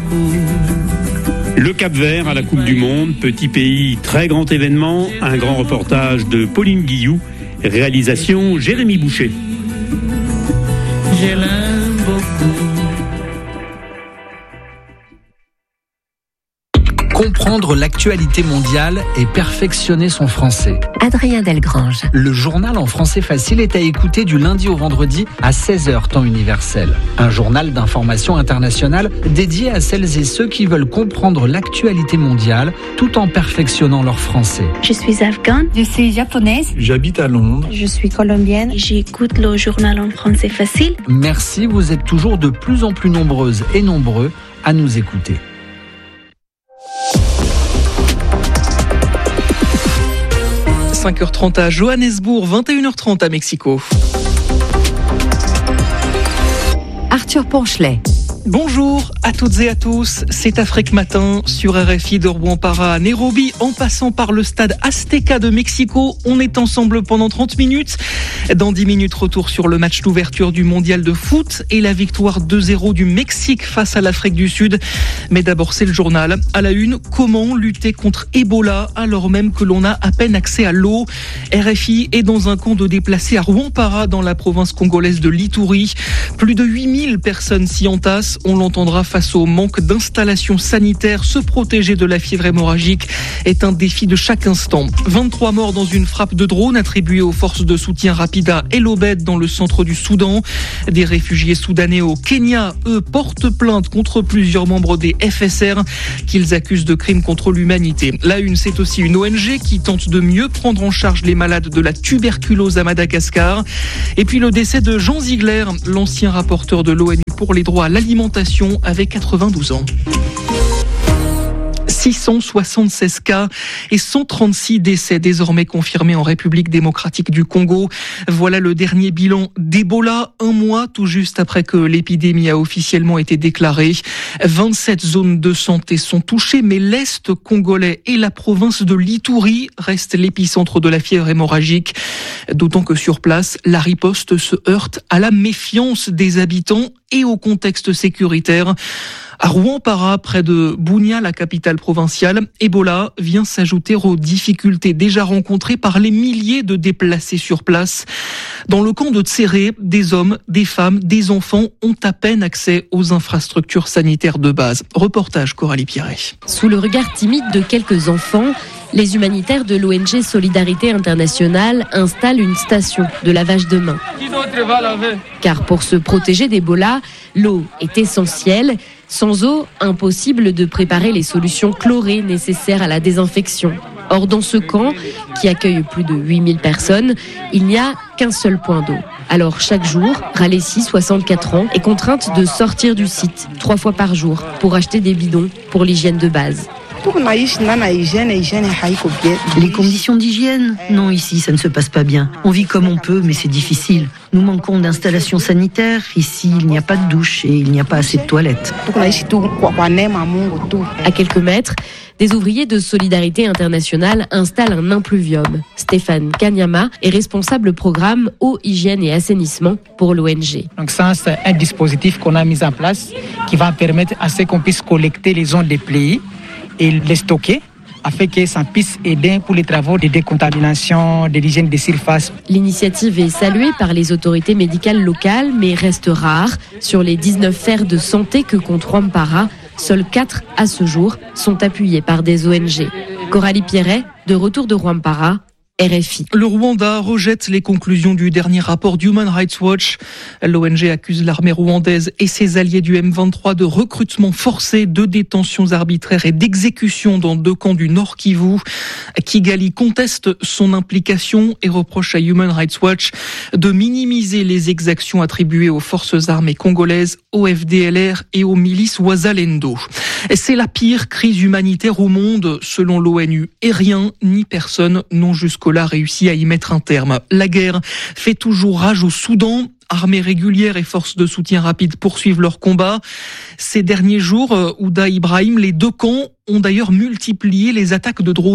Le Cap-Vert à la Coupe du Monde, petit pays, très grand événement, un grand reportage de Pauline Guillou, réalisation Jérémy Boucher. Je l'aime beaucoup. Comprendre l'actualité mondiale et perfectionner son français. Adrien Delgrange. Le journal en français facile est à écouter du lundi au vendredi à 16h temps universel. Un journal d'information internationale dédié à celles et ceux qui veulent comprendre l'actualité mondiale tout en perfectionnant leur français. Je suis afghane. Je suis japonaise. J'habite à Londres. Je suis colombienne. J'écoute le journal en français facile. Merci, vous êtes toujours de plus en plus nombreuses et nombreux à nous écouter. – 5h30 à Johannesburg, 21h30 à Mexico. Arthur Ponchelet. Bonjour à toutes et à tous, c'est Afrique Matin sur RFI de Rouen-Para à Nairobi, en passant par le stade Azteca de Mexico. On est ensemble pendant 30 minutes. Dans 10 minutes, retour sur le match d'ouverture du mondial de foot et la victoire 2-0 du Mexique face à l'Afrique du Sud. Mais d'abord, c'est le journal. À la une, comment lutter contre Ebola alors même que l'on a à peine accès à l'eau. RFI est dans un camp de déplacés à Rouen-Para dans la province congolaise de l'Ituri. Plus de 8000 personnes s'y entassent. On l'entendra face au manque d'installations sanitaires. Se protéger de la fièvre hémorragique est un défi de chaque instant. 23 morts dans une frappe de drone attribuée aux forces de soutien rapide à El Obeid dans le centre du Soudan. Des réfugiés soudanais au Kenya, eux, portent plainte contre plusieurs membres des FSR qu'ils accusent de crimes contre l'humanité. La une, c'est aussi une ONG qui tente de mieux prendre en charge les malades de la tuberculose à Madagascar. Et puis le décès de Jean Ziegler, l'ancien rapporteur de l'ONU pour les droits à l'alimentation, avait 92 ans. 676 cas et 136 décès désormais confirmés en République démocratique du Congo. Voilà le dernier bilan d'Ebola, un mois tout juste après que l'épidémie a officiellement été déclarée. 27 zones de santé sont touchées, mais l'Est congolais et la province de l'Ituri restent l'épicentre de la fièvre hémorragique. D'autant que sur place, la riposte se heurte à la méfiance des habitants et au contexte sécuritaire. À Rouen-Para, près de Bunia, la capitale provinciale, Ebola vient s'ajouter aux difficultés déjà rencontrées par les milliers de déplacés sur place. Dans le camp de Tséré, des hommes, des femmes, des enfants ont à peine accès aux infrastructures sanitaires de base. Reportage Coralie Pierret. Sous le regard timide de quelques enfants, les humanitaires de l'ONG Solidarité Internationale installent une station de lavage de mains. Car pour se protéger d'Ebola, l'eau est essentielle. Sans eau, impossible de préparer les solutions chlorées nécessaires à la désinfection. Or, dans ce camp, qui accueille plus de 8000 personnes, il n'y a qu'un seul point d'eau. Alors, chaque jour, Ralessi, 64 ans, est contrainte de sortir du site 3 fois par jour pour acheter des bidons pour l'hygiène de base. Les conditions d'hygiène? Non, ici, ça ne se passe pas bien. On vit comme on peut, mais c'est difficile. Nous manquons d'installations sanitaires. Ici, il n'y a pas de douche et il n'y a pas assez de toilettes. À quelques mètres, des ouvriers de Solidarité Internationale installent un impluvium. Stéphane Kanyama est responsable programme eau, hygiène et assainissement pour l'ONG. Donc ça, c'est un dispositif qu'on a mis en place qui va permettre à ce qu'on puisse collecter les ondes déployées et les stocker afin que ça puisse aider pour les travaux de décontamination, de l'hygiène des surfaces. L'initiative est saluée par les autorités médicales locales, mais reste rare. Sur les 19 fers de santé que compte Rouen-Para, seuls 4 à ce jour sont appuyés par des ONG. Coralie Pierret, de retour de Rouen-Para, RFI. Le Rwanda rejette les conclusions du dernier rapport d'Human Rights Watch. L'ONG accuse l'armée rwandaise et ses alliés du M23 de recrutement forcé, de détentions arbitraires et d'exécutions dans 2 camps du Nord Kivu. Kigali conteste son implication et reproche à Human Rights Watch de minimiser les exactions attribuées aux forces armées congolaises, au FDLR et aux milices Wazalendo. C'est la pire crise humanitaire au monde, selon l'ONU, et rien ni personne n'ont jusqu'au là réussi à y mettre un terme. La guerre fait toujours rage au Soudan. Armées régulières et forces de soutien rapide poursuivent leur combat. Ces derniers jours, Ouda Ibrahim, les 2 camps ont d'ailleurs multiplié les attaques de drones.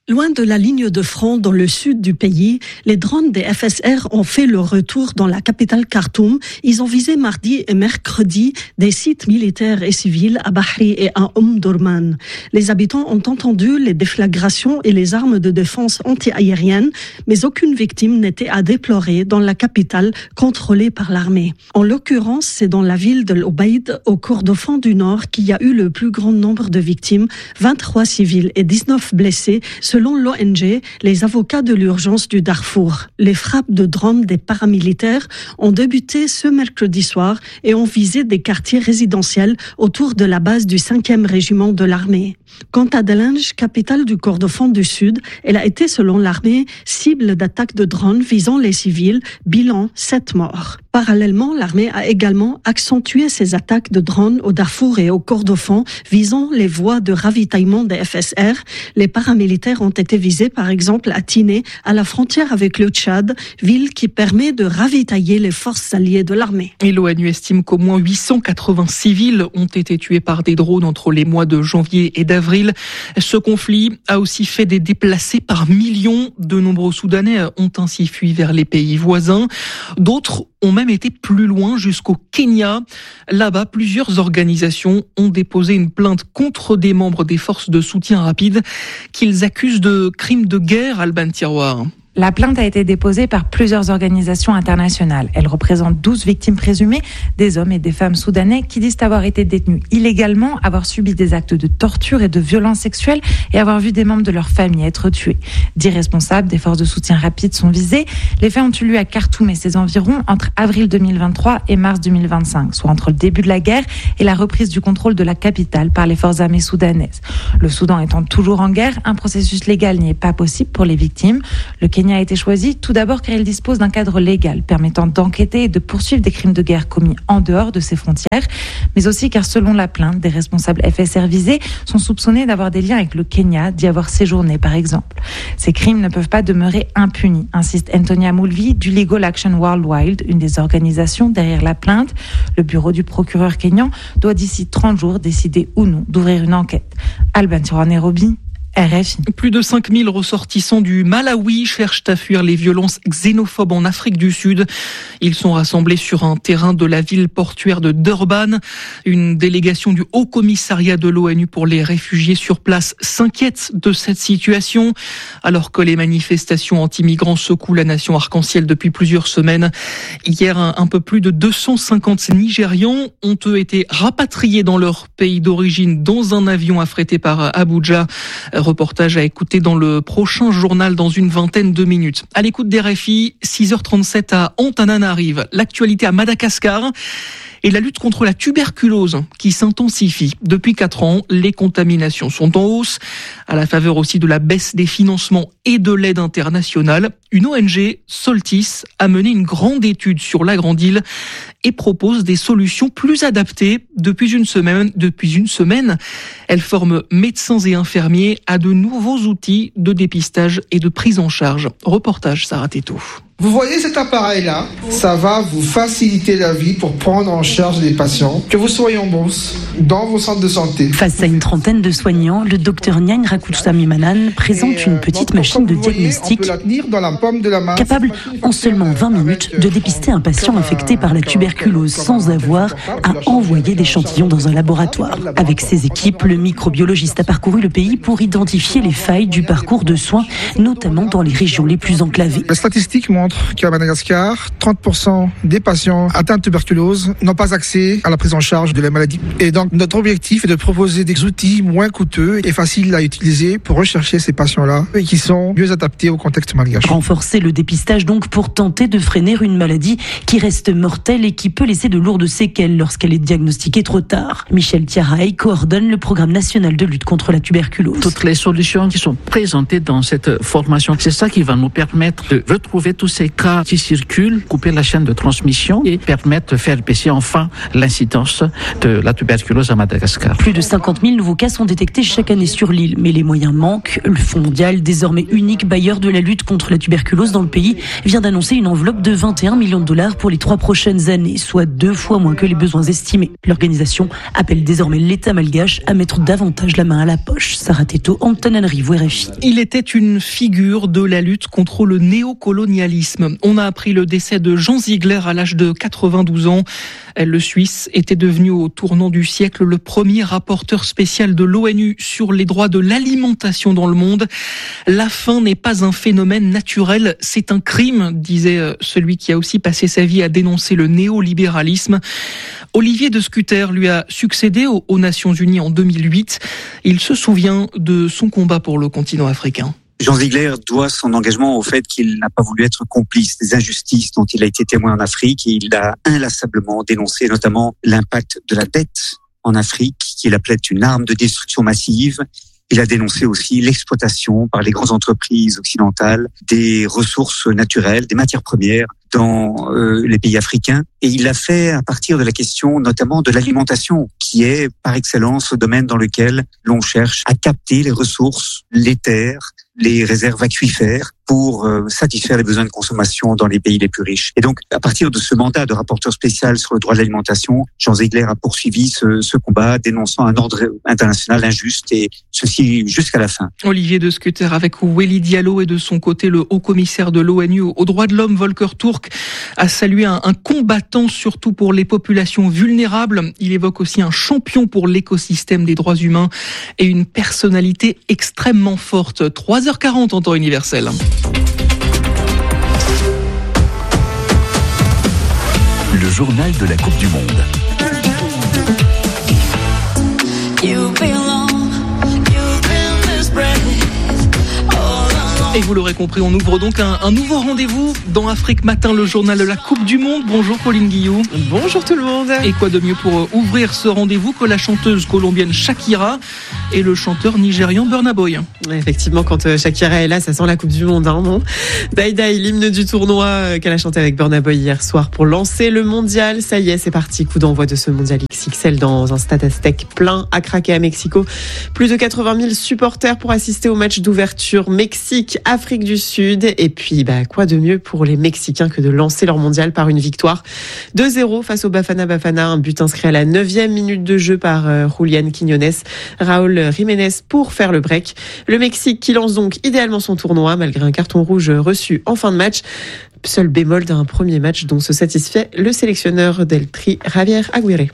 Loin de la ligne de front dans le sud du pays, les drones des FSR ont fait leur retour dans la capitale Khartoum. Ils ont visé mardi et mercredi des sites militaires et civils à Bahri et à Durman. Les habitants ont entendu les déflagrations et les armes de défense anti-aérienne, mais aucune victime n'était à déplorer dans la capitale contrôlée par l'armée. En l'occurrence, c'est dans la ville de l'Obaïd, au Kordofan du Nord, qu'il y a eu le plus grand nombre de victimes, 23 civils et 19 blessés, selon l'ONG, les avocats de l'urgence du Darfour. Les frappes de drones des paramilitaires ont débuté ce mercredi soir et ont visé des quartiers résidentiels autour de la base du 5e régiment de l'armée. Quant à Dalanj, capitale du Kordofan du Sud, elle a été, selon l'armée, cible d'attaques de drones visant les civils, bilan 7 morts. Parallèlement, l'armée a également accentué ses attaques de drones au Darfour et au Kordofan, visant les voies de ravitaillement des FSR. Les paramilitaires ont été visés, par exemple, à Tiné, à la frontière avec le Tchad, ville qui permet de ravitailler les forces alliées de l'armée. Et l'ONU estime qu'au moins 880 civils ont été tués par des drones entre les mois de janvier et d'avril. Ce conflit a aussi fait des déplacés par millions. De nombreux Soudanais ont ainsi fui vers les pays voisins. D'autres ont même été plus loin, jusqu'au Kenya. Là-bas, plusieurs organisations ont déposé une plainte contre des membres des forces de soutien rapide qu'ils accusent de crimes de guerre, Alban Tiroir. La plainte a été déposée par plusieurs organisations internationales. Elle représente 12 victimes présumées, des hommes et des femmes soudanais qui disent avoir été détenus illégalement, avoir subi des actes de torture et de violence sexuelle et avoir vu des membres de leur famille être tués. 10 responsables des forces de soutien rapide sont visés. Les faits ont eu lieu à Khartoum et ses environs entre avril 2023 et mars 2025, soit entre le début de la guerre et la reprise du contrôle de la capitale par les forces armées soudanaises. Le Soudan étant toujours en guerre, un processus légal n'y est pas possible pour les victimes. Le Kenya a été choisi tout d'abord car il dispose d'un cadre légal permettant d'enquêter et de poursuivre des crimes de guerre commis en dehors de ses frontières, mais aussi car selon la plainte, des responsables FSR visés sont soupçonnés d'avoir des liens avec le Kenya, d'y avoir séjourné par exemple. Ces crimes ne peuvent pas demeurer impunis, insiste Antonia Mulvi du Legal Action Worldwide, une des organisations derrière la plainte. Le bureau du procureur kényan doit d'ici 30 jours décider ou non d'ouvrir une enquête. Alban Tiroir, Nairobi, RFI. Plus de 5000 ressortissants du Malawi cherchent à fuir les violences xénophobes en Afrique du Sud. Ils sont rassemblés sur un terrain de la ville portuaire de Durban. Une délégation du Haut Commissariat de l'ONU pour les réfugiés sur place s'inquiète de cette situation. Alors que les manifestations anti-migrants secouent la nation arc-en-ciel depuis plusieurs semaines. Hier, un peu plus de 250 Nigérians ont été rapatriés dans leur pays d'origine dans un avion affrété par Abuja. Reportage à écouter dans le prochain journal dans une vingtaine de minutes. À l'écoute des RFI, 6h37 à Antananarive. L'actualité à Madagascar et la lutte contre la tuberculose qui s'intensifie. Depuis 4 ans, les contaminations sont en hausse, à la faveur aussi de la baisse des financements et de l'aide internationale. Une ONG, Soltis, a mené une grande étude sur la Grande Île et propose des solutions plus adaptées. Depuis une semaine, elle forme médecins et infirmiers à de nouveaux outils de dépistage et de prise en charge. Reportage Sarah Teto. Vous voyez cet appareil-là, ça va vous faciliter la vie pour prendre en charge les patients, que vous soyez en bourse, dans vos centres de santé. Face à une trentaine de soignants, le docteur Nyang Rakoutsamimanan présente une petite machine de diagnostic capable en seulement 20 minutes de dépister un patient infecté par la tuberculose sans avoir à envoyer d'échantillons dans un laboratoire. Avec ses équipes, le microbiologiste a parcouru le pays pour identifier les failles du parcours de soins, notamment dans les régions les plus enclavées. Les statistiques montrent qu'à Madagascar, 30% des patients atteints de tuberculose n'ont pas accès à la prise en charge de la maladie. Et donc, notre objectif est de proposer des outils moins coûteux et faciles à utiliser pour rechercher ces patients-là et qui sont mieux adaptés au contexte malgache. Renforcer le dépistage donc pour tenter de freiner une maladie qui reste mortelle et qui peut laisser de lourdes séquelles lorsqu'elle est diagnostiquée trop tard. Michel Tiaraï coordonne le programme national de lutte contre la tuberculose. Toutes les solutions qui sont présentées dans cette formation, c'est ça qui va nous permettre de retrouver tous ces cas qui circulent, couper la chaîne de transmission et permettre de faire baisser enfin l'incidence de la tuberculose à Madagascar. Plus de 50 000 nouveaux cas sont détectés chaque année sur l'île, mais les moyens manquent. Le Fonds mondial, désormais unique bailleur de la lutte contre la tuberculose dans le pays, vient d'annoncer une enveloppe de 21 millions de dollars pour les 3 prochaines années, soit 2 fois moins que les besoins estimés. L'organisation appelle désormais l'État malgache à mettre davantage la main à la poche. Sarah Teto, Antananarivo, RFI. Il était une figure de la lutte contre le néocolonialisme. On a appris le décès de Jean Ziegler à l'âge de 92 ans. Le Suisse était devenu au tournant du siècle le premier rapporteur spécial de l'ONU sur les droits de l'alimentation dans le monde. La faim n'est pas un phénomène naturel, c'est un crime, disait celui qui a aussi passé sa vie à dénoncer le néolibéralisme. Olivier de Scutter lui a succédé aux Nations Unies en 2008. Il se souvient de son combat pour le continent africain. Jean Ziegler doit son engagement au fait qu'il n'a pas voulu être complice des injustices dont il a été témoin en Afrique, et il a inlassablement dénoncé notamment l'impact de la dette en Afrique, qu'il appelait une arme de destruction massive. Il a dénoncé aussi l'exploitation par les grandes entreprises occidentales des ressources naturelles, des matières premières dans les pays africains. Et il l'a fait à partir de la question notamment de l'alimentation, qui est par excellence le domaine dans lequel l'on cherche à capter les ressources, les terres, les réserves aquifères pour satisfaire les besoins de consommation dans les pays les plus riches. Et donc, à partir de ce mandat de rapporteur spécial sur le droit de l'alimentation, Jean Ziegler a poursuivi ce combat, dénonçant un ordre international injuste, et ceci jusqu'à la fin. Olivier de Scutter avec Wely Diallo, et de son côté, le haut-commissaire de l'ONU aux droits de l'homme, Volker Turk, a salué un combattant surtout pour les populations vulnérables. Il évoque aussi un champion pour l'écosystème des droits humains et une personnalité extrêmement forte. 3h40 en temps universel. Le journal de la Coupe du Monde. Et vous l'aurez compris, on ouvre donc un nouveau rendez-vous dans Afrique Matin, le journal de la Coupe du Monde. Bonjour Pauline Guillou. Bonjour tout le monde. Et quoi de mieux pour ouvrir ce rendez-vous que la chanteuse colombienne Shakira et le chanteur nigérian Burna Boy. Effectivement, quand Shakira est là, ça sent la Coupe du Monde, non ? Dai Dai, l'hymne du tournoi qu'elle a chanté avec Burna Boy hier soir pour lancer le mondial. Ça y est, c'est parti. Coup d'envoi de ce mondial XXL dans un stade aztèque plein à craquer à Mexico. Plus de 80 000 supporters pour assister au match d'ouverture Mexique Afrique du Sud. Et puis, quoi de mieux pour les Mexicains que de lancer leur mondial par une victoire 2-0 face au Bafana Bafana. Un but inscrit à la 9e minute de jeu par Julián Quiñones, Raúl Jiménez pour faire le break. Le Mexique qui lance donc idéalement son tournoi malgré un carton rouge reçu en fin de match. Seul bémol d'un premier match dont se satisfait le sélectionneur del Tri, Javier Aguirre.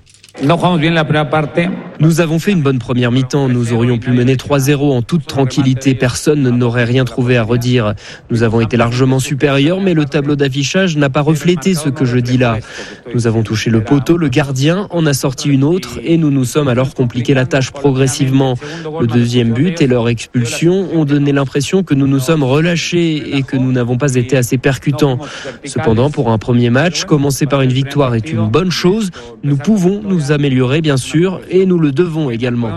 Nous avons fait une bonne première mi-temps. Nous aurions pu mener 3-0 en toute tranquillité. Personne n'aurait rien trouvé à redire. Nous avons été largement supérieurs, mais le tableau d'affichage n'a pas reflété ce que je dis là. Nous avons touché le poteau, le gardien en a sorti une autre, et nous nous sommes alors compliqué la tâche progressivement. Le deuxième but et leur expulsion ont donné l'impression que nous nous sommes relâchés et que nous n'avons pas été assez percutants. Cependant, pour un premier match, commencer par une victoire est une bonne chose. Nous pouvons nous améliorer bien sûr, et nous le devons également.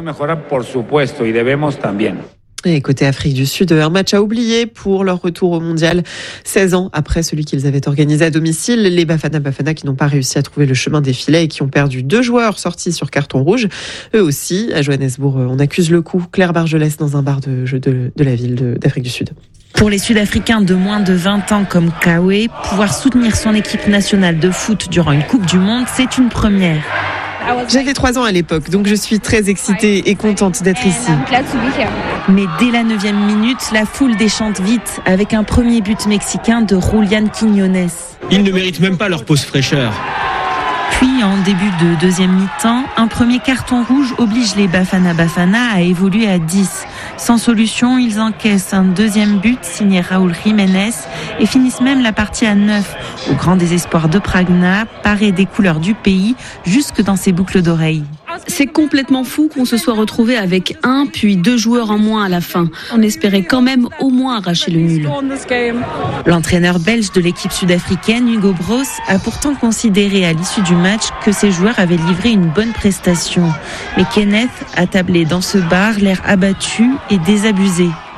Et côté Afrique du Sud, un match à oublier pour leur retour au mondial 16 ans après celui qu'ils avaient organisé à domicile. Les Bafana Bafana qui n'ont pas réussi à trouver le chemin des filets et qui ont perdu 2 joueurs sortis sur carton rouge. Eux aussi, à Johannesburg, on accuse le coup. Claire Bargelès dans un bar de la ville d'Afrique du Sud. Pour les Sud-Africains de moins de 20 ans comme Kawe, pouvoir soutenir son équipe nationale de foot durant une Coupe du Monde, c'est une première. J'avais 3 ans à l'époque, donc je suis très excitée et contente d'être ici. Mais dès la 9e minute, la foule déchante vite avec un premier but mexicain de Julián Quiñones. Ils ne méritent même pas leur pause fraîcheur. Puis, en début de deuxième mi-temps, un premier carton rouge oblige les Bafana Bafana à évoluer à 10. Sans solution, ils encaissent un deuxième but signé Raúl Jiménez et finissent même la partie à 9. Au grand désespoir de Pragna, paré des couleurs du pays, jusque dans ses boucles d'oreilles. C'est complètement fou qu'on se soit retrouvé avec 1 puis 2 joueurs en moins à la fin. On espérait quand même au moins arracher le nul. L'entraîneur belge de l'équipe sud-africaine, Hugo Broos, a pourtant considéré à l'issue du match que ses joueurs avaient livré une bonne prestation. Mais Kenneth a tablé dans ce bar l'air abattu et désabusé.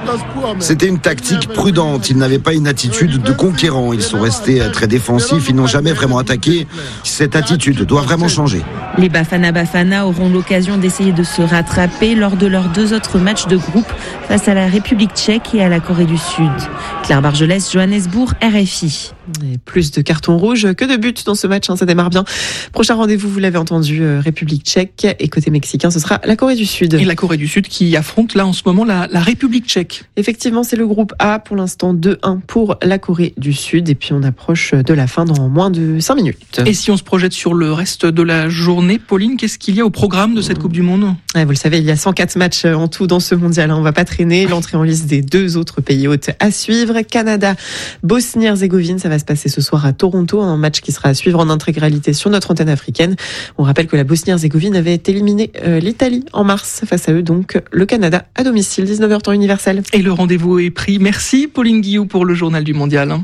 C'était une tactique prudente. Ils n'avaient pas une attitude de conquérant. Ils sont restés très défensifs. Ils n'ont jamais vraiment attaqué. Cette attitude doit vraiment changer. Les Bafana Bafana auront l'occasion d'essayer de se rattraper lors de leurs 2 autres matchs de groupe face à la République tchèque et à la Corée du Sud. Claire Bargelès, Johannesburg, RFI. Et plus de cartons rouges que de buts dans ce match, ça démarre bien. Prochain rendez-vous, vous l'avez entendu, République tchèque, et côté mexicain, ce sera la Corée du Sud. Et la Corée du Sud qui affronte là en ce moment la République tchèque. Effectivement, c'est le groupe A, pour l'instant 2-1 pour la Corée du Sud, et puis on approche de la fin dans moins de 5 minutes. Et si on se projette sur le reste de la journée, Pauline, qu'est-ce qu'il y a au programme de cette Coupe du Monde ? Vous le savez, il y a 104 matchs en tout dans ce mondial, on va pas traîner. L'entrée en liste des 2 autres pays hôtes à suivre. Canada, Bosnie-Herzégovine, ça va se passer ce soir à Toronto, un match qui sera à suivre en intégralité sur notre antenne africaine. On rappelle que la Bosnie-Herzégovine avait éliminé l'Italie en mars. Face à eux, donc, le Canada à domicile, 19h temps universel. Et le rendez-vous est pris. Merci Pauline Guillou pour le journal du mondial.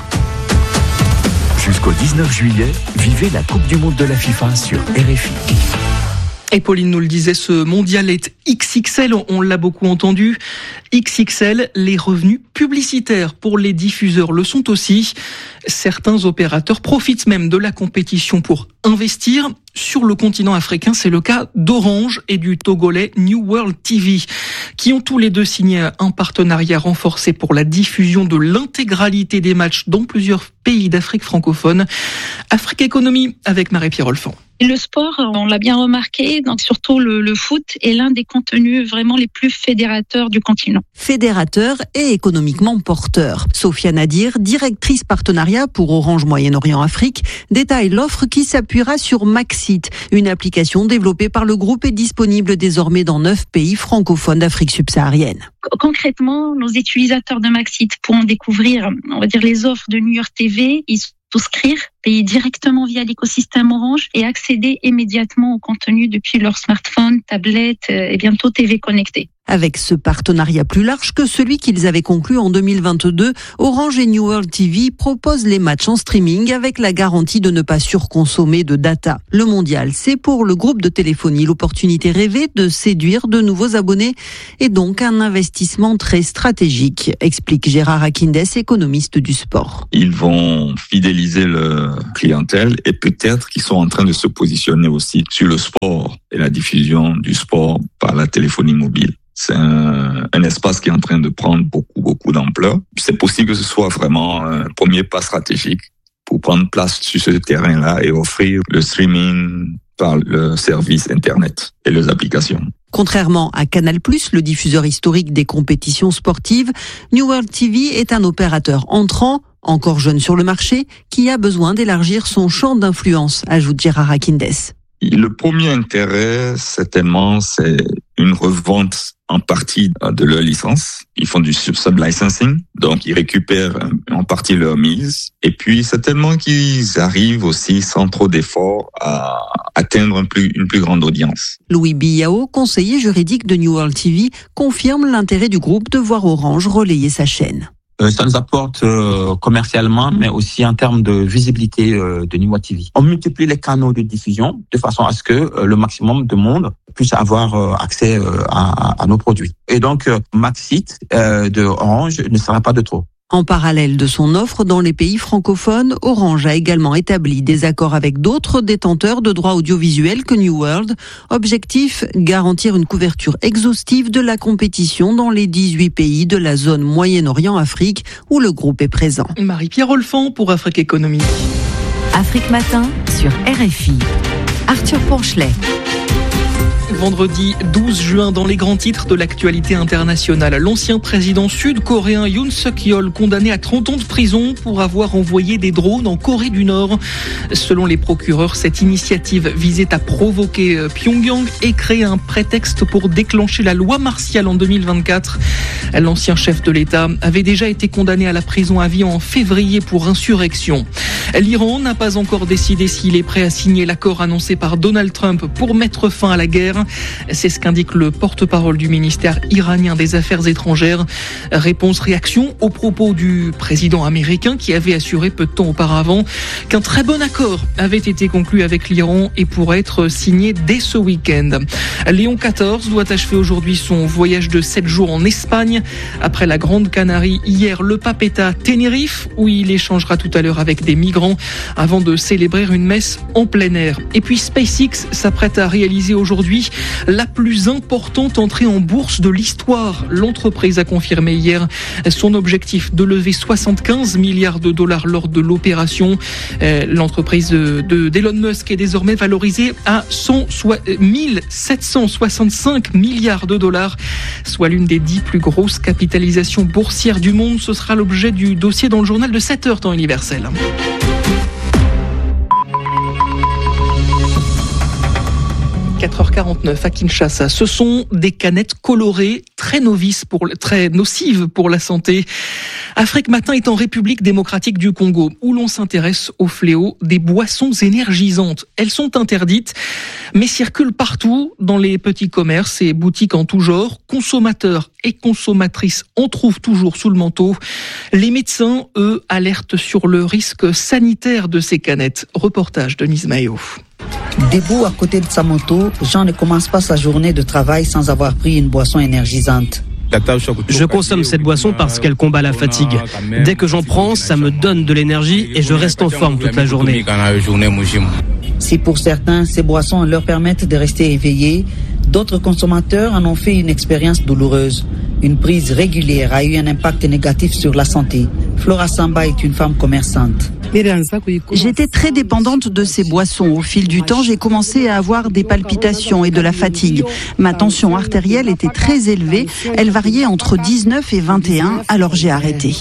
Jusqu'au 19 juillet, vivez la Coupe du Monde de la FIFA sur RFI. Et Pauline nous le disait, ce mondial est XXL, on l'a beaucoup entendu. XXL, les revenus publicitaires pour les diffuseurs le sont aussi. Certains opérateurs profitent même de la compétition pour investir. Sur le continent africain, c'est le cas d'Orange et du Togolais New World TV, qui ont tous les deux signé un partenariat renforcé pour la diffusion de l'intégralité des matchs dans plusieurs pays d'Afrique francophone. Afrique Économie avec Marie-Pierre Olfan. Le sport, on l'a bien remarqué, donc surtout le foot est l'un des contenus vraiment les plus fédérateurs du continent. Fédérateur et économiquement porteur. Sophia Nadir, directrice partenariat pour Orange Moyen-Orient Afrique, détaille l'offre qui s'appuiera sur Maxit, une application développée par le groupe et disponible désormais dans 9 pays francophones d'Afrique subsaharienne. Concrètement, nos utilisateurs de Maxit pourront découvrir, on va dire, les offres de New York TV. Ils souscrire, payer directement via l'écosystème Orange et accéder immédiatement au contenu depuis leur smartphone, tablette et bientôt TV connectée. Avec ce partenariat plus large que celui qu'ils avaient conclu en 2022, Orange et New World TV proposent les matchs en streaming avec la garantie de ne pas surconsommer de data. Le mondial, c'est pour le groupe de téléphonie l'opportunité rêvée de séduire de nouveaux abonnés et donc un investissement très stratégique, explique Gérard Akindes, économiste du sport. Ils vont fidéliser leur clientèle et peut-être qu'ils sont en train de se positionner aussi sur le sport et la diffusion du sport par la téléphonie mobile. C'est un espace qui est en train de prendre beaucoup d'ampleur. C'est possible que ce soit vraiment un premier pas stratégique pour prendre place sur ce terrain-là et offrir le streaming par le service Internet et les applications. Contrairement à Canal+, le diffuseur historique des compétitions sportives, New World TV est un opérateur entrant, encore jeune sur le marché, qui a besoin d'élargir son champ d'influence, ajoute Gérard Akindes. Le premier intérêt, certainement, c'est une revente en partie de leur licence. Ils font du sub-licensing, donc ils récupèrent en partie leur mise. Et puis, certainement qu'ils arrivent aussi, sans trop d'efforts, à atteindre une plus grande audience. Louis Billao, conseiller juridique de New World TV, confirme l'intérêt du groupe de voir Orange relayer sa chaîne. Ça nous apporte commercialement, mais aussi en termes de visibilité de New World TV. On multiplie les canaux de diffusion de façon à ce que le maximum de monde puisse avoir accès à nos produits. Et donc, Maxit de Orange ne sera pas de trop. En parallèle de son offre dans les pays francophones, Orange a également établi des accords avec d'autres détenteurs de droits audiovisuels que New World. Objectif, garantir une couverture exhaustive de la compétition dans les 18 pays de la zone Moyen-Orient-Afrique où le groupe est présent. Marie-Pierre Olfan pour Afrique Économie. Afrique Matin sur RFI. Arthur Ponchelet. Vendredi 12 juin, dans les grands titres de l'actualité internationale, l'ancien président sud-coréen Yoon Suk-yeol condamné à 30 ans de prison pour avoir envoyé des drones en Corée du Nord. Selon les procureurs, cette initiative visait à provoquer Pyongyang et créer un prétexte pour déclencher la loi martiale en 2024. L'ancien chef de l'État avait déjà été condamné à la prison à vie en février pour insurrection. L'Iran n'a pas encore décidé s'il est prêt à signer l'accord annoncé par Donald Trump pour mettre fin à la guerre. matin. C'est ce qu'indique le porte-parole du ministère iranien des Affaires étrangères. Réaction aux propos du président américain qui avait assuré peu de temps auparavant qu'un très bon accord avait été conclu avec l'Iran et pourrait être signé dès ce week-end. Léon XIV doit achever aujourd'hui son voyage de 7 jours en Espagne. Après la Grande Canarie, hier, le pape est à Tenerife où il échangera tout à l'heure avec des migrants avant de célébrer une messe en plein air. Et puis SpaceX s'apprête à réaliser aujourd'hui la plus importante entrée en bourse de l'histoire. L'entreprise a confirmé hier son objectif de lever 75 milliards de dollars lors de l'opération. L'entreprise d'Elon Musk est désormais valorisée à 1765 milliards de dollars, soit l'une des 10 plus grosses capitalisations boursières du monde. Ce sera l'objet du dossier dans le journal de 7h temps universel. 4h49 à Kinshasa. Ce sont des canettes colorées très nocives pour la santé. Afrique Matin est en République démocratique du Congo, où l'on s'intéresse au fléau des boissons énergisantes. Elles sont interdites, mais circulent partout dans les petits commerces et boutiques en tout genre. Consommateurs et consommatrices en trouvent toujours sous le manteau. Les médecins, eux, alertent sur le risque sanitaire de ces canettes. Reportage de Denise Maillot. Debout à côté de sa moto, Jean ne commence pas sa journée de travail sans avoir pris une boisson énergisante. Je consomme cette boisson parce qu'elle combat la fatigue. Dès que j'en prends, ça me donne de l'énergie et je reste en forme toute la journée. Si pour certains, ces boissons leur permettent de rester éveillés, d'autres consommateurs en ont fait une expérience douloureuse. Une prise régulière a eu un impact négatif sur la santé. Flora Samba est une femme commerçante. J'étais très dépendante de ces boissons. Au fil du temps, j'ai commencé à avoir des palpitations et de la fatigue. Ma tension artérielle était très élevée. Elle variait entre 19 et 21, alors j'ai arrêté.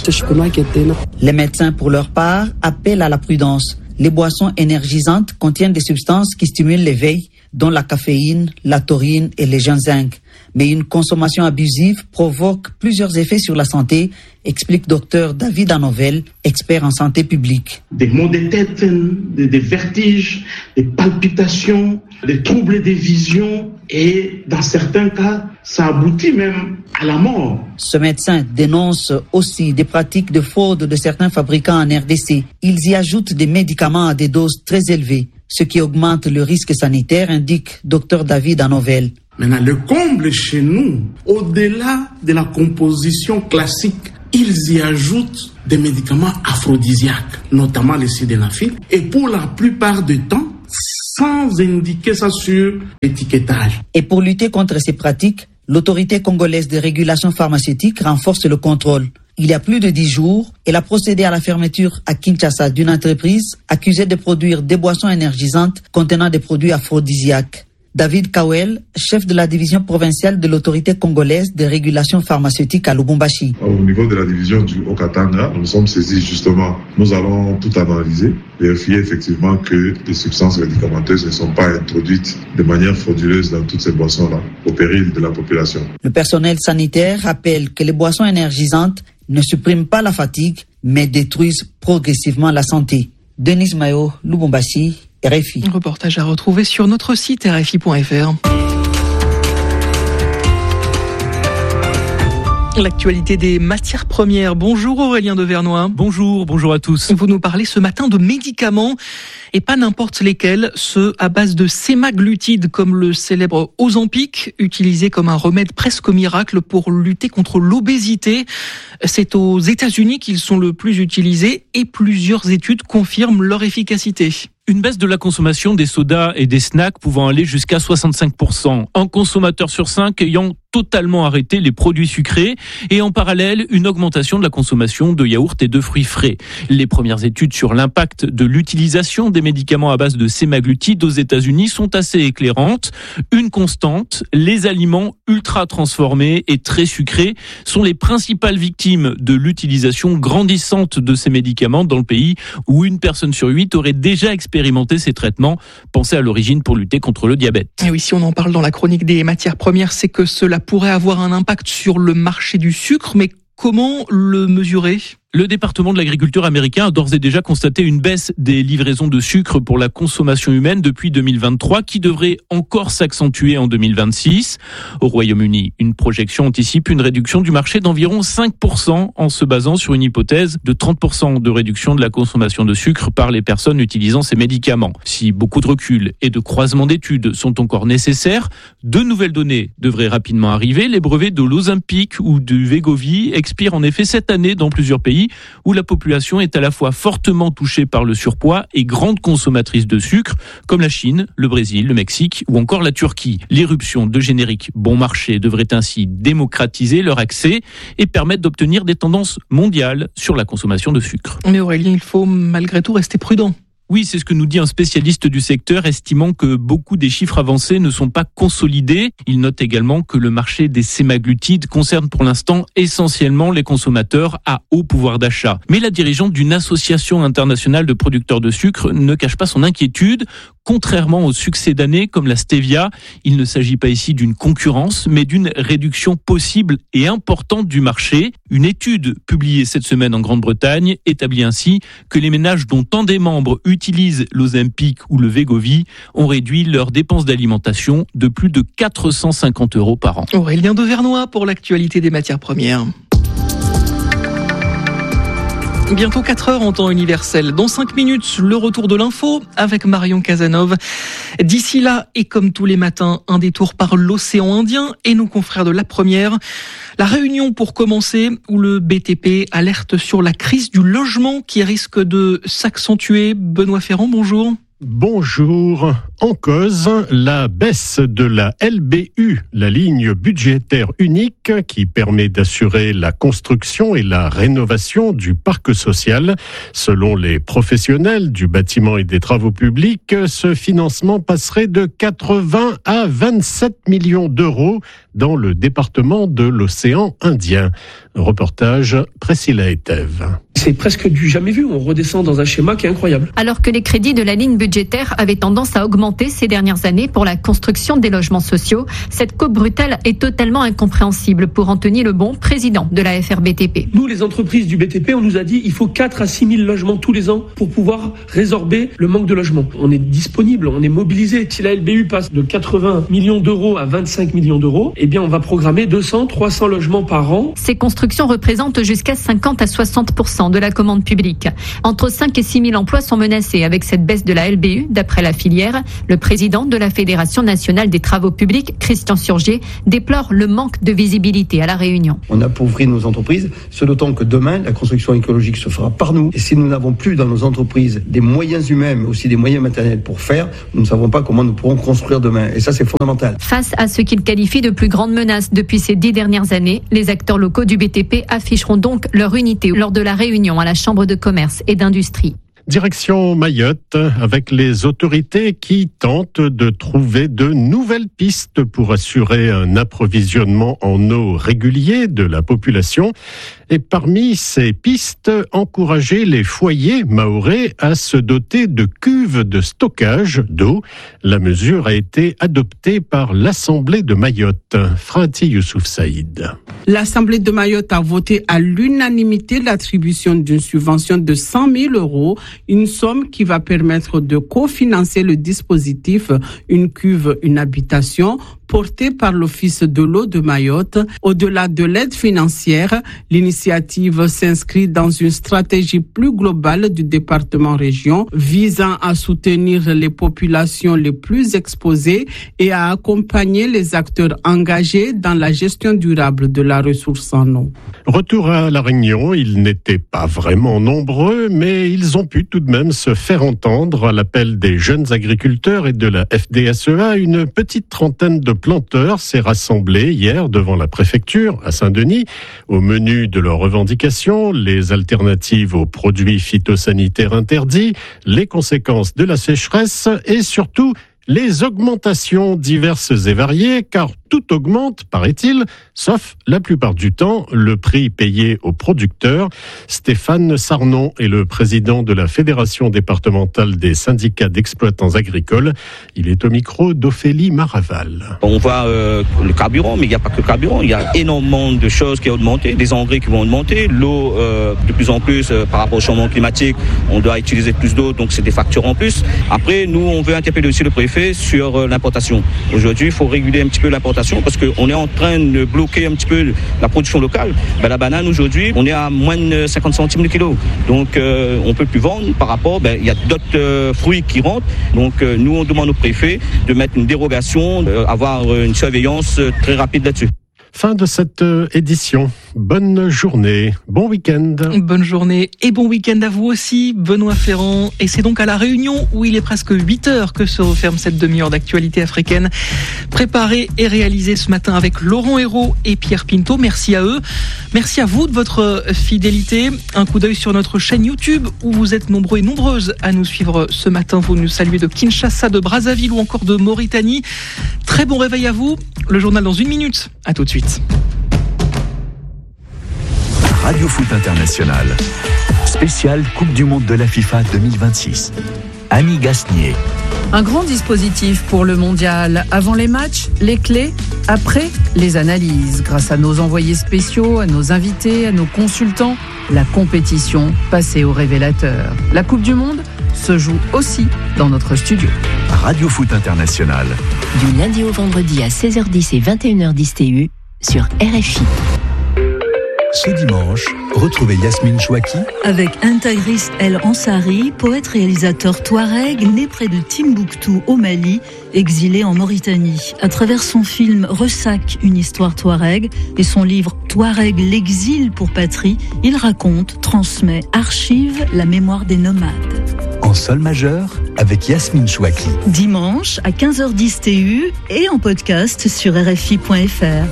Les médecins, pour leur part, appellent à la prudence. Les boissons énergisantes contiennent des substances qui stimulent l'éveil, dont la caféine, la taurine et le ginseng. Mais une consommation abusive provoque plusieurs effets sur la santé, explique Dr David Anovel, expert en santé publique. Des maux de tête, des vertiges, des palpitations, des troubles des visions et dans certains cas, ça aboutit même à la mort. Ce médecin dénonce aussi des pratiques de fraude de certains fabricants en RDC. Ils y ajoutent des médicaments à des doses très élevées, ce qui augmente le risque sanitaire, indique Dr David Anovel. Maintenant, le comble chez nous, au-delà de la composition classique, ils y ajoutent des médicaments aphrodisiaques, notamment le sildenafil, et pour la plupart du temps, sans indiquer ça sur l'étiquetage. Et pour lutter contre ces pratiques, l'autorité congolaise de régulation pharmaceutique renforce le contrôle. Il y a plus de 10 jours, elle a procédé à la fermeture à Kinshasa d'une entreprise accusée de produire des boissons énergisantes contenant des produits aphrodisiaques. David Kawel, chef de la division provinciale de l'autorité congolaise de régulation pharmaceutique à Lubumbashi. Au niveau de la division du Haut-Katanga, nous sommes saisis justement. Nous allons tout analyser, vérifier effectivement que les substances médicamenteuses ne sont pas introduites de manière frauduleuse dans toutes ces boissons-là, au péril de la population. Le personnel sanitaire rappelle que les boissons énergisantes ne suppriment pas la fatigue, mais détruisent progressivement la santé. Denise Mayo, Lubumbashi, RFI. Un reportage à retrouver sur notre site rfi.fr. L'actualité des matières premières. Bonjour Aurélien Devernois. Bonjour à tous. Vous nous parlez ce matin de médicaments et pas n'importe lesquels, ceux à base de sémaglutide comme le célèbre Ozempic, utilisé comme un remède presque miracle pour lutter contre l'obésité. C'est aux États-Unis qu'ils sont le plus utilisés et plusieurs études confirment leur efficacité. Une baisse de la consommation des sodas et des snacks pouvant aller jusqu'à 65%. Un consommateur sur 5 ayant totalement arrêté les produits sucrés et en parallèle une augmentation de la consommation de yaourts et de fruits frais. Les premières études sur l'impact de l'utilisation des médicaments à base de sémaglutide aux États-Unis sont assez éclairantes. Une constante, les aliments ultra transformés et très sucrés sont les principales victimes de l'utilisation grandissante de ces médicaments dans le pays où une personne sur 8 aurait déjà expérimenté ces traitements pensés à l'origine pour lutter contre le diabète. Et oui, si on en parle dans la chronique des matières premières, c'est que cela pourrait avoir un impact sur le marché du sucre, mais comment le mesurer ? Le département de l'agriculture américain a d'ores et déjà constaté une baisse des livraisons de sucre pour la consommation humaine depuis 2023 qui devrait encore s'accentuer en 2026. Au Royaume-Uni, une projection anticipe une réduction du marché d'environ 5% en se basant sur une hypothèse de 30% de réduction de la consommation de sucre par les personnes utilisant ces médicaments. Si beaucoup de recul et de croisements d'études sont encore nécessaires, de nouvelles données devraient rapidement arriver. Les brevets de l'Ozempic ou du Wegovy expirent en effet cette année dans plusieurs pays où la population est à la fois fortement touchée par le surpoids et grande consommatrice de sucre, comme la Chine, le Brésil, le Mexique ou encore la Turquie. L'irruption de génériques bon marché devrait ainsi démocratiser leur accès et permettre d'obtenir des tendances mondiales sur la consommation de sucre. Mais Aurélien, il faut malgré tout rester prudent. Oui, c'est ce que nous dit un spécialiste du secteur, estimant que beaucoup des chiffres avancés ne sont pas consolidés. Il note également que le marché des sémaglutides concerne pour l'instant essentiellement les consommateurs à haut pouvoir d'achat. Mais la dirigeante d'une association internationale de producteurs de sucre ne cache pas son inquiétude. Contrairement au succès d'années comme la stevia, il ne s'agit pas ici d'une concurrence, mais d'une réduction possible et importante du marché. Une étude publiée cette semaine en Grande-Bretagne établit ainsi que les ménages dont un des membres utilisent l'Ozempic ou le Wegovy ont réduit leurs dépenses d'alimentation de plus de 450 € par an. Aurélien Devernois pour l'actualité des matières premières. Bientôt 4 heures en temps universel. Dans 5 minutes, le retour de l'info avec Marion Casanov. D'ici là, et comme tous les matins, un détour par l'océan Indien et nos confrères de La Première. La Réunion pour commencer, où le BTP alerte sur la crise du logement qui risque de s'accentuer. Benoît Ferrand, bonjour. Bonjour. En cause, la baisse de la LBU, la ligne budgétaire unique qui permet d'assurer la construction et la rénovation du parc social. Selon les professionnels du bâtiment et des travaux publics, ce financement passerait de 80 à 27 millions d'euros dans le département de l'océan Indien. Reportage Priscilla Etève. C'est presque du jamais vu, on redescend dans un schéma qui est incroyable. Alors que les crédits de la ligne budgétaire avaient tendance à augmenter ces dernières années pour la construction des logements sociaux, cette coupe brutale est totalement incompréhensible pour Anthony Lebon, président de la FRBTP. Nous, les entreprises du BTP, on nous a dit il faut 4 à 6 000 logements tous les ans pour pouvoir résorber le manque de logements. On est disponible, on est mobilisé. Si la LBU passe de 80 millions d'euros à 25 millions d'euros, eh bien on va programmer 200, 300 logements par an. Ces constructions représentent jusqu'à 50 à 60% de la commande publique. Entre 5 et 6 000 emplois sont menacés avec cette baisse de la LBU, d'après la filière. Le président de la Fédération nationale des travaux publics, Christian Surgier, déplore le manque de visibilité à La Réunion. On appauvrit nos entreprises, ce d'autant que demain, la construction écologique se fera par nous. Et si nous n'avons plus dans nos entreprises des moyens humains, mais aussi des moyens matériels pour faire, nous ne savons pas comment nous pourrons construire demain. Et ça, c'est fondamental. Face à ce qu'il qualifie de plus grande menace depuis ces 10 dernières années, les acteurs locaux du BTP afficheront donc leur unité lors de la réunion à la Chambre de commerce et d'industrie. Direction Mayotte, avec les autorités qui tentent de trouver de nouvelles pistes pour assurer un approvisionnement en eau régulier de la population. Et parmi ces pistes, encourager les foyers mahorais à se doter de cuves de stockage d'eau. La mesure a été adoptée par l'Assemblée de Mayotte. Frati Youssouf Saïd. L'Assemblée de Mayotte a voté à l'unanimité l'attribution d'une subvention de 100 000 €, une somme qui va permettre de cofinancer le dispositif Une cuve, une habitation, porté par l'Office de l'eau de Mayotte. Au-delà de l'aide financière, l'initiative s'inscrit dans une stratégie plus globale du département-région visant à soutenir les populations les plus exposées et à accompagner les acteurs engagés dans la gestion durable de la ressource en eau. Retour à La Réunion, ils n'étaient pas vraiment nombreux, mais ils ont pu tout de même se faire entendre à l'appel des jeunes agriculteurs et de la FDSEA. Une petite trentaine de planteurs s'est rassemblée hier devant la préfecture à Saint-Denis. Au menu de leurs revendications, les alternatives aux produits phytosanitaires interdits, les conséquences de la sécheresse et surtout les augmentations diverses et variées, car Tout augmente, paraît-il, sauf la plupart du temps le prix payé aux producteurs. Stéphane Sarnon est le président de la Fédération départementale des syndicats d'exploitants agricoles. Il est au micro d'Ophélie Maraval. On voit le carburant, mais il n'y a pas que le carburant. Il y a énormément de choses qui ont augmenté, des engrais qui vont augmenter, l'eau de plus en plus par rapport au changement climatique, on doit utiliser plus d'eau, donc c'est des factures en plus. Après, nous, on veut interpeller aussi le préfet sur l'importation. Aujourd'hui, il faut réguler un petit peu l'importation parce qu'on est en train de bloquer un petit peu la production locale. La banane, aujourd'hui, on est à moins de 50 centimes le kilo. Donc, on ne peut plus vendre par rapport, il y a d'autres fruits qui rentrent. Donc, nous, on demande au préfet de mettre une dérogation, avoir une surveillance très rapide là-dessus. Fin de cette édition. Bonne journée, bon week-end. Bonne journée et bon week-end à vous aussi, Benoît Ferrand. Et c'est donc à La Réunion où il est presque 8h que se referme cette demi-heure d'actualité africaine. Préparée et réalisée ce matin avec Laurent Hérault et Pierre Pinto. Merci à eux. Merci à vous de votre fidélité. Un coup d'œil sur notre chaîne YouTube où vous êtes nombreux et nombreuses à nous suivre ce matin. Vous nous saluez de Kinshasa, de Brazzaville ou encore de Mauritanie. Très bon réveil à vous. Le journal dans 1 minute. À tout de suite. Radio Foot International, spécial Coupe du Monde de la FIFA 2026. Annie Gasnier. Un grand dispositif pour le mondial. Avant les matchs, les clés. Après, les analyses. Grâce à nos envoyés spéciaux, à nos invités, à nos consultants, la compétition passée au révélateur. La Coupe du Monde se joue aussi dans notre studio. Radio Foot International. Du lundi au vendredi à 16h10 et 21h10 TU sur RFI. Ce dimanche, retrouvez Yasmine Chouaki avec Intagris El Ansari, poète-réalisateur touareg né près de Timbuktu au Mali, exilé en Mauritanie. À travers son film Ressac, une histoire touareg et son livre Touareg, l'exil pour patrie, il raconte, transmet, archive la mémoire des nomades. En sol majeur avec Yasmine Chouaki. Dimanche à 15h10 TU et en podcast sur RFI.fr.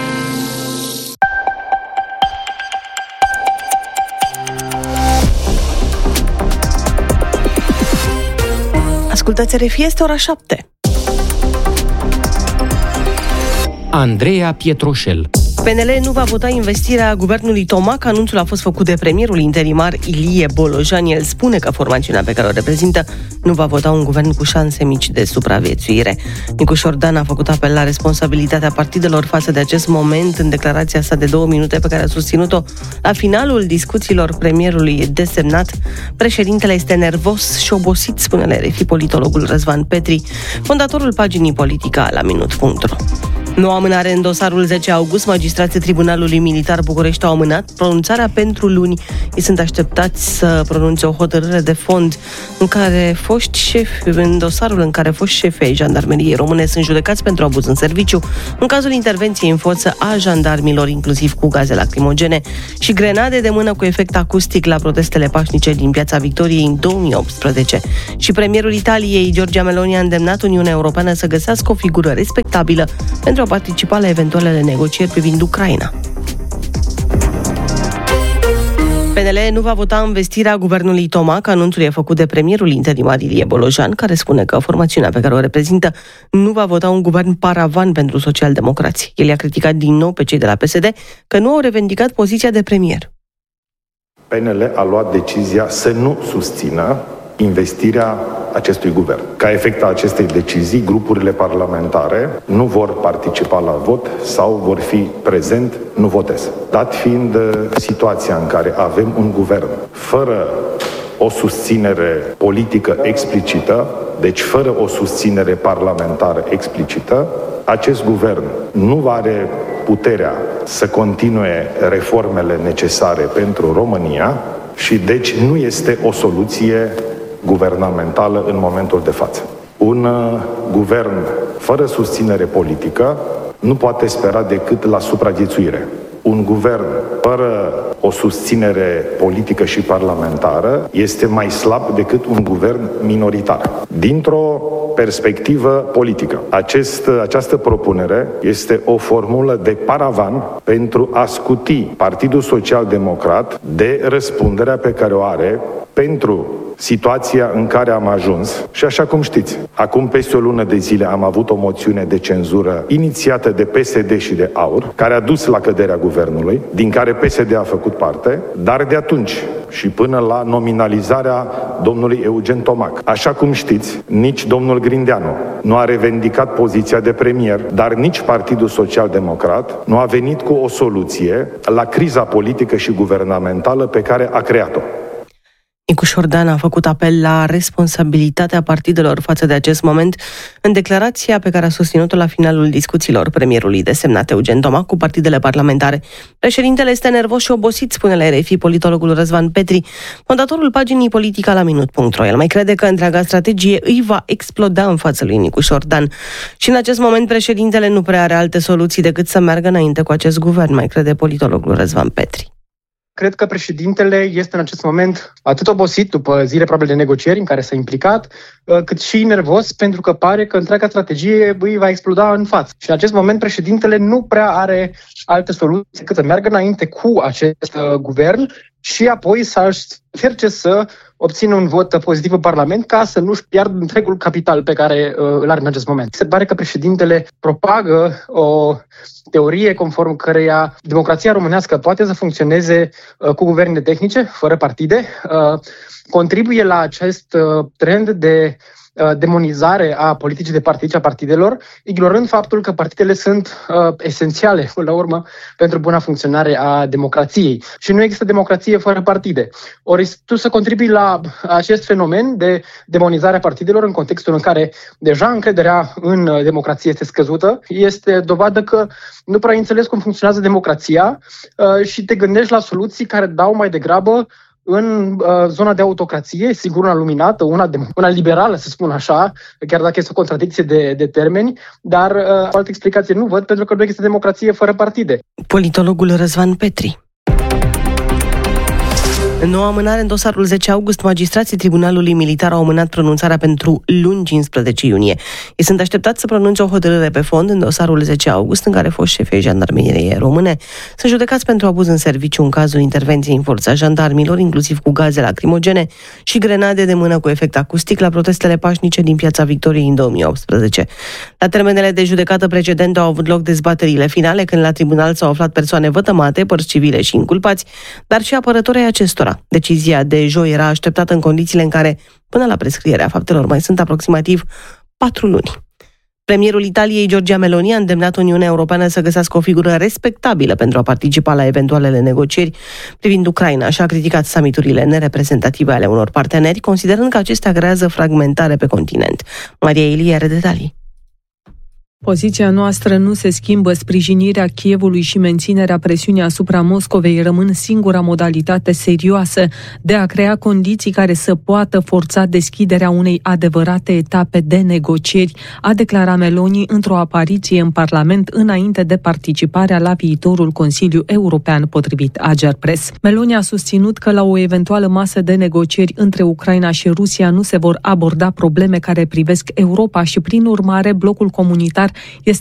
Ascultați RFI, este ora 7. Andreea Pietroșel. PNL nu va vota investirea guvernului Tomac. Anunțul a fost făcut de premierul interimar Ilie Bolojan. El spune că formațiunea pe care o reprezintă nu va vota un guvern cu șanse mici de supraviețuire. Nicușor Dan a făcut apel la responsabilitatea partidelor față de acest moment în declarația sa de 2 minute pe care a susținut-o la finalul discuțiilor premierului desemnat. Președintele este nervos și obosit, spune la RFI politologul Răzvan Petri, fondatorul paginii Politica la minut.ro. Noua amânare în dosarul 10 august, magistrații Tribunalului Militar București au amânat pronunțarea pentru luni. Ei sunt așteptați să pronunțe o hotărâre de fond în dosarul în care foști șefi ai jandarmeriei române sunt judecați pentru abuz în serviciu, în cazul intervenției în forță a jandarmilor, inclusiv cu gaze lacrimogene și grenade de mână cu efect acustic la protestele pașnice din Piața Victoriei în 2018. Și premierul Italiei, Giorgia Meloni, a îndemnat Uniunea Europeană să găsească o figură respectabilă pentru a participa la eventualele negocieri privind Ucraina. PNL nu va vota investirea guvernului Tomac. Anunțul e făcut de premierul interimar Ilie Bolojan, care spune că formațiunea pe care o reprezintă nu va vota un guvern paravan pentru socialdemocrați. El i-a criticat din nou pe cei de la PSD că nu au revendicat poziția de premier. PNL a luat decizia să nu susțină investirea acestui guvern. Ca efect al acestei decizii, grupurile parlamentare nu vor participa la vot sau vor fi prezent, nu votez. Dat fiind situația în care avem un guvern fără o susținere politică explicită, deci fără o susținere parlamentară explicită, acest guvern nu are puterea să continue reformele necesare pentru România și deci nu este o soluție guvernamentală în momentul de față. Un guvern fără susținere politică nu poate spera decât la supraviețuire. Un guvern fără o susținere politică și parlamentară este mai slab decât un guvern minoritar. Dintr-o perspectivă politică, această propunere este o formulă de paravan pentru a scuti Partidul Social Democrat de răspunderea pe care o are pentru situația în care am ajuns și așa cum știți, acum peste o lună de zile am avut o moțiune de cenzură inițiată de PSD și de AUR, care a dus la căderea guvernului, din care PSD a făcut parte, dar de atunci și până la nominalizarea domnului Eugen Tomac. Așa cum știți, nici domnul Grindeanu nu a revendicat poziția de premier, dar nici Partidul Social-Democrat nu a venit cu o soluție la criza politică și guvernamentală pe care a creat-o. Nicu Șordan a făcut apel la responsabilitatea partidelor față de acest moment în declarația pe care a susținut-o la finalul discuțiilor premierului desemnat Eugen Tomac cu partidele parlamentare. Președintele este nervos și obosit, spune la RFI politologul Răzvan Petri, fondatorul paginii Politica la minut.ro. El mai crede că întreaga strategie îi va exploda în fața lui Nicu Șordan. Și în acest moment președintele nu prea are alte soluții decât să meargă înainte cu acest guvern, mai crede politologul Răzvan Petri. Cred că președintele este în acest moment atât obosit după zile probabil de negocieri în care s-a implicat, cât și nervos pentru că pare că întreaga strategie îi va exploda în față. Și în acest moment președintele nu prea are alte soluții decât să meargă înainte cu acest guvern și apoi să încerce să obțină un vot pozitiv în Parlament ca să nu-și piardă întregul capital pe care îl are în acest moment. Se pare că președintele propagă o teorie conform căreia democrația românească poate să funcționeze cu guverne tehnice, fără partide, contribuie la acest trend de demonizare a politicii de partid și a partidelor, ignorând faptul că partidele sunt esențiale, până la urmă, pentru buna funcționare a democrației. Și nu există democrație fără partide. Ori tu să contribui la acest fenomen de demonizare a partidelor în contextul în care deja încrederea în democrație este scăzută, este dovadă că nu prea înțeles cum funcționează democrația și te gândești la soluții care dau mai degrabă în zona de autocrație, sigur una luminată, una liberală, să spun așa, chiar dacă este o contradicție de termeni, dar o altă explicație nu văd, pentru că nu există democrație fără partide. Politologul Răzvan Petri. În noua amânare în dosarul 10 august, magistrații Tribunalului Militar au amânat pronunțarea pentru luni 15 iunie. Ei sunt așteptați să pronunțe o hotărâre pe fond în dosarul 10 august, în care foști șefii jandarmeriei române sunt judecați pentru abuz în serviciu în cazul intervenției în forța jandarmilor, inclusiv cu gaze lacrimogene și grenade de mână cu efect acustic la protestele pașnice din Piața Victoriei în 2018. La termenele de judecată precedente au avut loc dezbaterile finale, când la tribunal s-au aflat persoane vătămate, părți civile și inculpați, dar și apărătorii acestora. Decizia de joi era așteptată în condițiile în care, până la prescrierea faptelor, mai sunt aproximativ 4 luni. Premierul Italiei, Giorgia Meloni, a îndemnat Uniunea Europeană să găsească o figură respectabilă pentru a participa la eventualele negocieri privind Ucraina și a criticat summiturile nereprezentative ale unor parteneri, considerând că acestea creează fragmentare pe continent. Maria Ilie are detalii. Poziția noastră nu se schimbă, sprijinirea Kievului și menținerea presiunii asupra Moscovei rămân singura modalitate serioasă de a crea condiții care să poată forța deschiderea unei adevărate etape de negocieri, a declarat Meloni într-o apariție în Parlament înainte de participarea la viitorul Consiliu European, potrivit Agerpres. Meloni a susținut că la o eventuală masă de negocieri între Ucraina și Rusia nu se vor aborda probleme care privesc Europa și, prin urmare, blocul comunitar este